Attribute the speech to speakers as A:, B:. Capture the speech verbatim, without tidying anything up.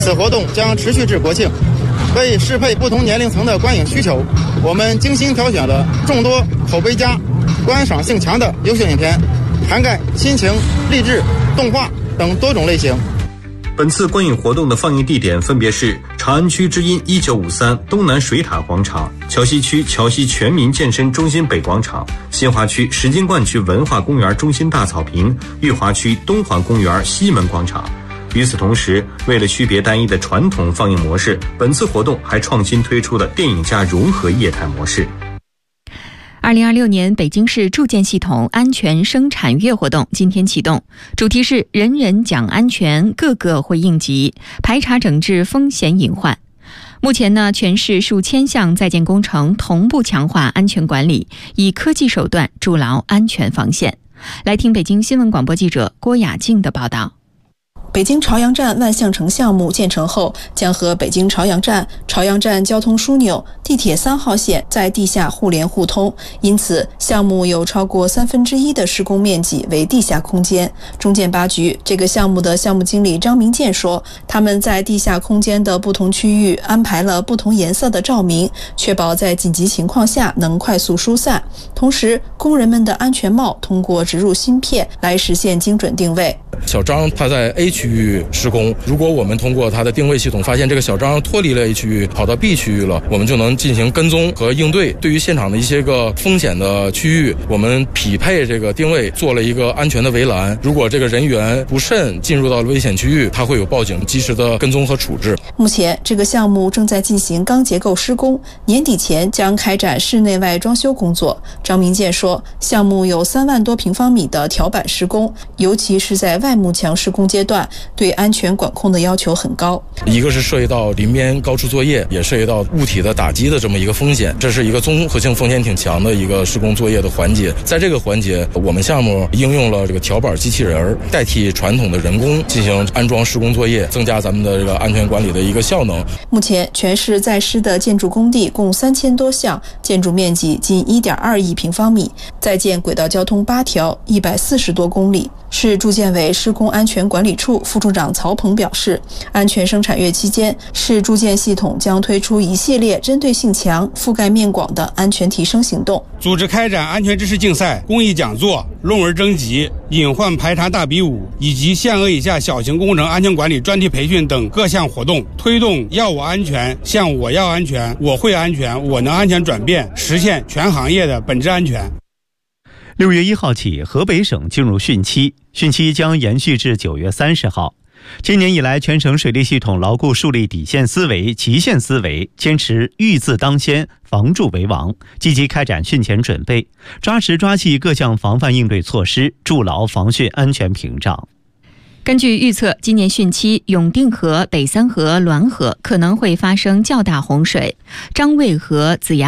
A: 此活动将持续至国庆，为适配不同年龄层的观影需求，我们精心挑选了众多口碑佳、观赏性强的优秀影片，涵盖亲情、励志、动画等多种类型。
B: 本次观影活动的放映地点分别是长安区知音一九五三东南水塔广场、桥西区桥西全民健身中心北广场、新华区石金冠区文化公园中心大草坪、裕华区东环公园西门广场。与此同时，为了区别单一的传统放映模式，本次活动还创新推出了电影加融合业态模式。
C: 二零二六年北京市住建系统安全生产月活动今天启动，主题是人人讲安全，个个会应急，排查整治风险隐患。目前呢，全市数千项在建工程同步强化安全管理，以科技手段筑牢安全防线。来听北京新闻广播记者郭雅静的报道。
D: 北京朝阳站万象城项目建成后，将和北京朝阳站、朝阳站交通枢纽、地铁三号线在地下互联互通，因此项目有超过三分之一的施工面积为地下空间。中建八局这个项目的项目经理张明建说，他们在地下空间的不同区域安排了不同颜色的照明，确保在紧急情况下能快速疏散。同时，工人们的安全帽通过植入芯片来实现精准定位。
E: 小张他在 A 区域施工，如果我们通过他的定位系统发现这个小张脱离了 A 区域跑到 B 区域了，我们就能进行跟踪和应对。对于现场的一些个风险的区域，我们匹配这个定位做了一个安全的围栏，如果这个人员不慎进入到危险区域，他会有报警及时的跟踪和处置。
D: 目前这个项目正在进行钢结构施工，年底前将开展室内外装修工作。张明建说，项目有三万多平方米的条板施工，尤其是在外幕墙施工阶段，对安全管控的要求很高。
E: 一个是涉及到临边高处作业，也涉及到物体的打击的这么一个风险，这是一个综合性风险挺强的一个施工作业的环节。在这个环节，我们项目应用了这个条板机器人代替传统的人工进行安装施工作业，增加咱们的这个安全管理的一个效能。
D: 目前全市在施的建筑工地共三千多项，建筑面积近 一点二亿平方米，在建轨道交通八条，一百四十多公里。市住建委施工安全管理处副处长曹鹏表示，安全生产月期间，市住建系统将推出一系列针对性强、覆盖面广的安全提升行动，
F: 组织开展安全知识竞赛、公益讲座、论文征集、隐患排查大比武以及限额以下小型工程安全管理专题培训等各项活动，推动要我安全向我要安全、我会安全、我能安全转变，实现全行业的本质安全。
G: 六月一号起，河北省进入汛期，汛期将延续至九月三十号。今年以来，全省水利系统牢固树立底线思维、极限思维，坚持预字当先、防汛为王，积极开展汛前准备，抓实抓细各项防范应对措施，筑牢防汛安全屏障。
C: 根据预测，今年汛期永定河、北三河、滦河可能会发生较大洪水，张卫河、子牙